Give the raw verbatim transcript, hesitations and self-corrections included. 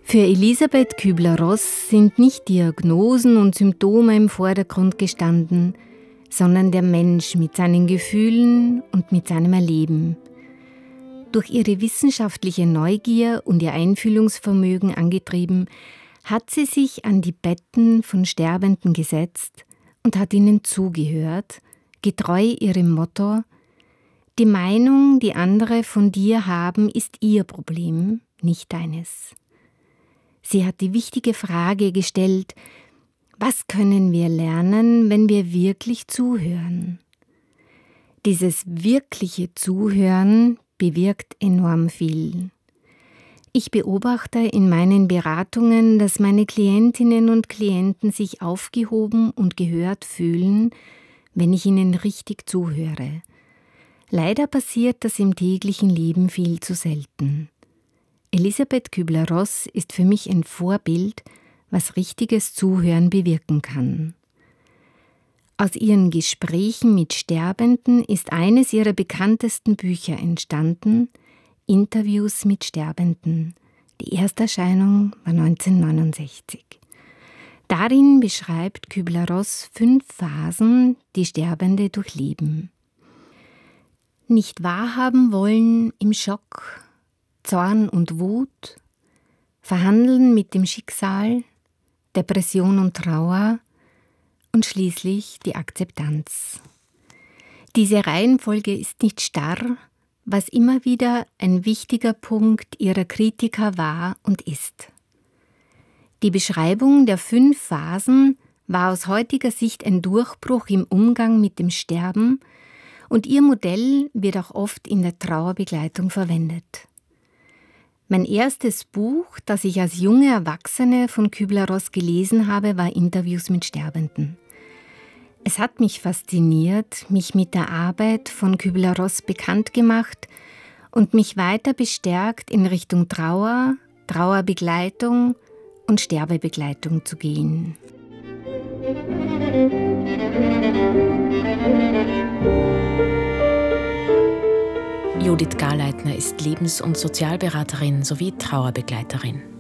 Für Elisabeth Kübler-Ross sind nicht Diagnosen und Symptome im Vordergrund gestanden, sondern der Mensch mit seinen Gefühlen und mit seinem Erleben. Durch ihre wissenschaftliche Neugier und ihr Einfühlungsvermögen angetrieben, hat sie sich an die Betten von Sterbenden gesetzt und hat ihnen zugehört, getreu ihrem Motto: Die Meinung, die andere von dir haben, ist ihr Problem, nicht deines. Sie hat die wichtige Frage gestellt: Was können wir lernen, wenn wir wirklich zuhören? Dieses wirkliche Zuhören bewirkt enorm viel. Ich beobachte in meinen Beratungen, dass meine Klientinnen und Klienten sich aufgehoben und gehört fühlen, wenn ich ihnen richtig zuhöre. Leider passiert das im täglichen Leben viel zu selten. Elisabeth Kübler-Ross ist für mich ein Vorbild, was richtiges Zuhören bewirken kann. Aus ihren Gesprächen mit Sterbenden ist eines ihrer bekanntesten Bücher entstanden, Interviews mit Sterbenden. Die Ersterscheinung war neunzehnhundertneunundsechzig. Darin beschreibt Kübler-Ross fünf Phasen, die Sterbende durchleben. Nicht wahrhaben wollen im Schock, Zorn und Wut, Verhandeln mit dem Schicksal, Depression und Trauer und schließlich die Akzeptanz. Diese Reihenfolge ist nicht starr, was immer wieder ein wichtiger Punkt ihrer Kritiker war und ist. Die Beschreibung der fünf Phasen war aus heutiger Sicht ein Durchbruch im Umgang mit dem Sterben und ihr Modell wird auch oft in der Trauerbegleitung verwendet. Mein erstes Buch, das ich als junge Erwachsene von Kübler-Ross gelesen habe, war Interviews mit Sterbenden. Es hat mich fasziniert, mich mit der Arbeit von Kübler-Ross bekannt gemacht und mich weiter bestärkt, in Richtung Trauer, Trauerbegleitung und Sterbebegleitung zu gehen. Judith Garleitner ist Lebens- und Sozialberaterin sowie Trauerbegleiterin.